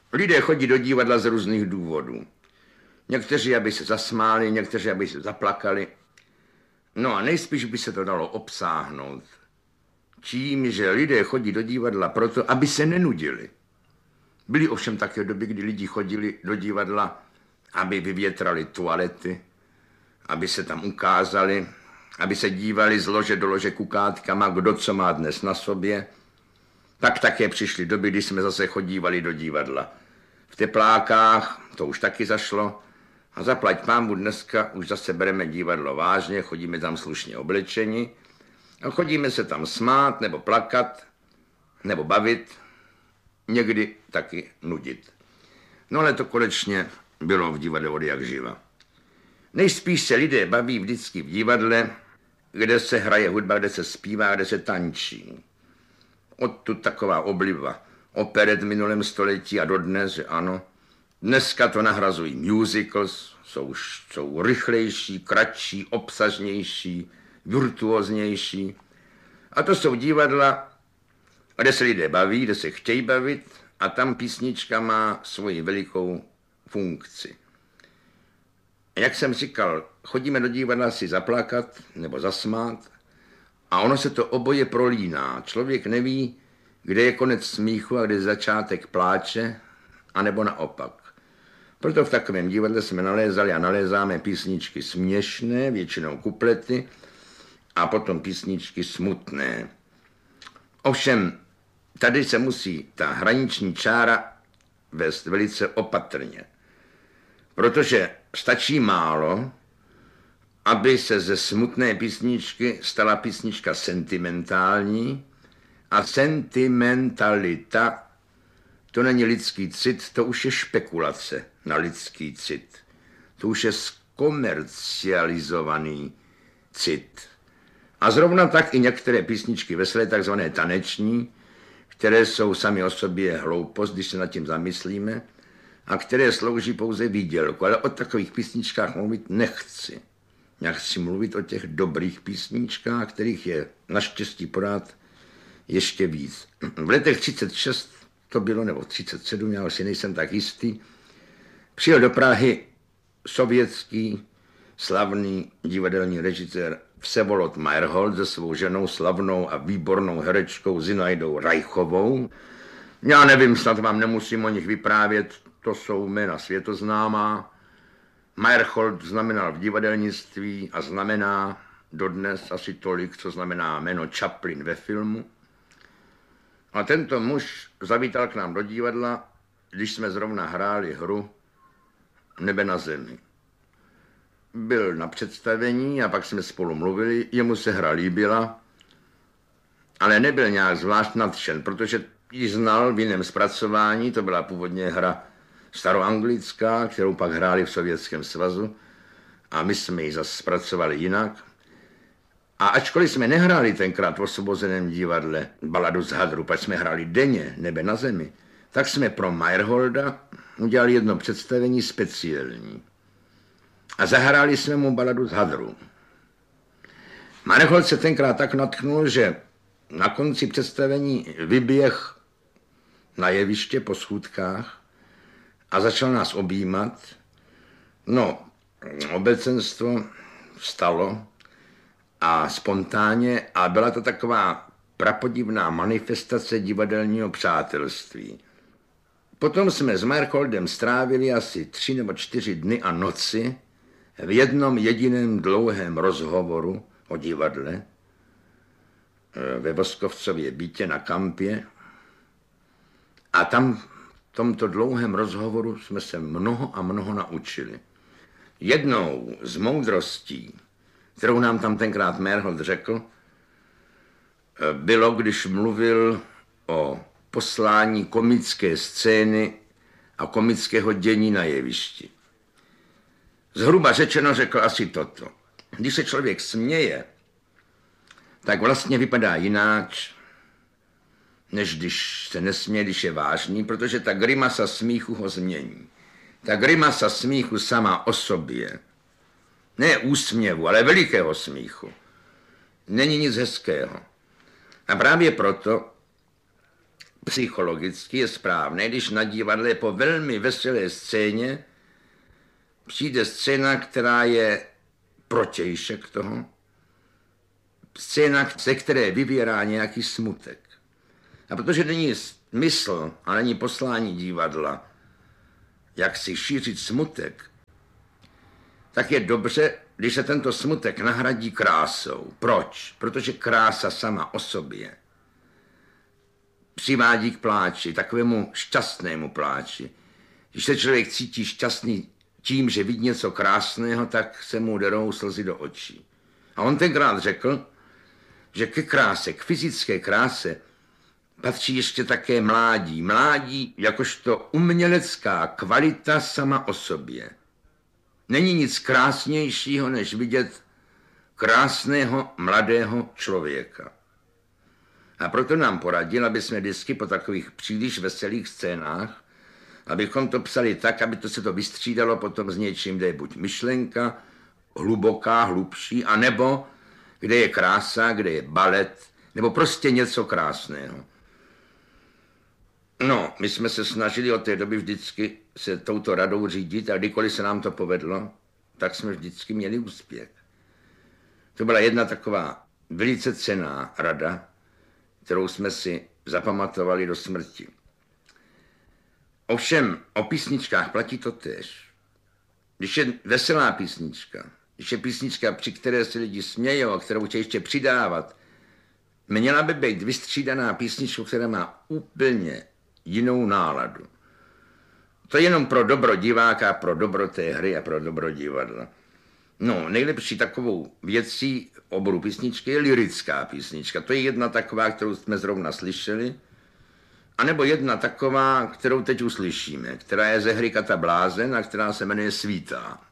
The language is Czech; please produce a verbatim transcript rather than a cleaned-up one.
Lidé chodí do divadla z různých důvodů. Někteří, aby se zasmáli, někteří, aby se zaplakali. No a nejspíš by se to dalo obsáhnout tím, že lidé chodí do divadla proto, aby se nenudili. Byly ovšem také doby, kdy lidi chodili do divadla, aby vyvětrali toalety, aby se tam ukázali, aby se dívali z lože do lože kukátkama, kdo co má dnes na sobě. Pak také přišly doby, kdy jsme zase chodívali do divadla. V teplákách, to už taky zašlo, a zaplať pánbu, dneska už zase bereme divadlo vážně, chodíme tam slušně oblečeni a chodíme se tam smát, nebo plakat, nebo bavit, někdy taky nudit. No ale to konečně bylo v divadle od jak živa. Nejspíš se lidé baví vždycky v divadle, kde se hraje hudba, kde se zpívá, kde se tančí. Odtud taková obliba operet v minulém století a dodnes, že ano. Dneska to nahrazují musicals, jsou, jsou rychlejší, kratší, obsažnější, virtuóznější. A to jsou divadla, kde se lidé baví, kde se chtějí bavit a tam písnička má svoji velikou funkci. Jak jsem říkal, chodíme do divadla si zaplakat nebo zasmát a ono se to oboje prolíná. Člověk neví, kde je konec smíchu a kde je začátek pláče, anebo naopak. Proto v takovém divadle jsme nalézali a nalézáme písničky směšné, většinou kuplety, a potom písničky smutné. Ovšem, tady se musí ta hraniční čára vést velice opatrně. Protože stačí málo, aby se ze smutné písničky stala písnička sentimentální, a sentimentalita to není lidský cit, to už je špekulace na lidský cit. To už je zkomercializovaný cit. A zrovna tak i některé písničky veselé, takzvané taneční, které jsou sami o sobě hloupost, když se nad tím zamyslíme, a které slouží pouze výdělku. Ale o takových písničkách mluvit nechci. Já chci mluvit o těch dobrých písničkách, kterých je naštěstí pořád ještě víc. V letech třicet šest to bylo, nebo třicet sedm, já už si nejsem tak jistý, přijel do Prahy sovětský slavný divadelní režisér Vsevolod Meyerhold se svou ženou slavnou a výbornou herečkou Zinaidou Reichovou. Já nevím, snad vám nemusím o nich vyprávět, to jsou jména světoznámá. Meyerhold znamenal v divadelnictví a znamená dodnes asi tolik, co znamená jméno Chaplin ve filmu. A tento muž zavítal k nám do divadla, když jsme zrovna hráli hru Nebe na zemi. Byl na představení a pak jsme spolu mluvili, jemu se hra líbila, ale nebyl nějak zvlášť nadšen, protože ji znal v jiném zpracování, to byla původně hra staroanglická, kterou pak hráli v Sovětském svazu a my jsme ji zase zpracovali jinak. A ačkoliv jsme nehráli tenkrát v Osvobozeném divadle baladu z hadru, pak jsme hráli denně Nebe na zemi, tak jsme pro Meyerholda udělali jedno představení speciální. A zahráli jsme mu baladu z hadru. Meyerhold se tenkrát tak natchnul, že na konci představení vyběh na jeviště po schůdkách a začal nás objímat. No, obecenstvo vstalo a spontánně, a byla to taková prapodivná manifestace divadelního přátelství. Potom jsme s Meyerholdem strávili asi tři nebo čtyři dny a noci v jednom jediném dlouhém rozhovoru o divadle ve Voskovcově bytě na Kampě. A tam v tomto dlouhém rozhovoru jsme se mnoho a mnoho naučili. Jednou z moudrostí, kterou nám tam tenkrát Meyerhold řekl, bylo, když mluvil o poslání komické scény a komického dění na jevišti. Zhruba řečeno řekl asi toto. Když se člověk směje, tak vlastně vypadá jináč, než když se nesměje, když je vážný, protože ta grimasa smíchu ho změní. Ta grimasa smíchu sama o sobě, ne úsměvu, ale velikého smíchu, není nic hezkého. A právě proto psychologicky je správné, když na divadle po velmi veselé scéně přijde scéna, která je protějšek toho, scéna, ze které vyvírá nějaký smutek. A protože není smysl a není poslání divadla, jak si šířit smutek, tak je dobře, když se tento smutek nahradí krásou. Proč? Protože krása sama o sobě přivádí k pláči, takovému šťastnému pláči. Když se člověk cítí šťastný tím, že vidí něco krásného, tak se mu derou slzy do očí. A on tenkrát řekl, že ke kráse, k fyzické kráse, patří ještě také mládí. Mládí jakožto umělecká kvalita sama o sobě. Není nic krásnějšího, než vidět krásného mladého člověka. A proto nám poradil, aby jsme vždycky po takových příliš veselých scénách, abychom to psali tak, aby to se to vystřídalo potom s něčím, kde je buď myšlenka, hluboká, hlubší, anebo kde je krása, kde je balet, nebo prostě něco krásného. No, my jsme se snažili od té doby vždycky se touto radou řídit a kdykoliv se nám to povedlo, tak jsme vždycky měli úspěch. To byla jedna taková velice cenná rada, kterou jsme si zapamatovali do smrti. Ovšem o písničkách platí to též. Když je veselá písnička, když je písnička, při které se lidi smějou a kterou chtějí ještě přidávat, měla by být vystřídaná písnička, která má úplně jinou náladu. To je jenom pro dobro diváka, pro dobro té hry a pro dobro divadla. No, nejlepší takovou věcí v oboru písničky je lyrická písnička. To je jedna taková, kterou jsme zrovna slyšeli, anebo jedna taková, kterou teď uslyšíme, která je ze hry Kata Blázen a která se jmenuje Svítá.